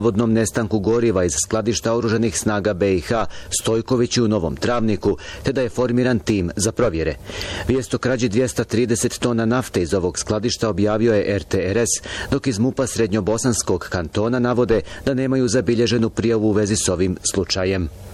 navodnom nestanku goriva iz skladišta oružanih snaga BiH Stojkoviću u Novom Travniku, te da je formiran tim za provjere. Vijest o krađi 230 tona nafte iz ovog skladišta objavio je RTRS, dok iz MUP-a Srednjobosanskog kantona navode da nemaju zabilježenu prijavu u vezi s ovim slučajem.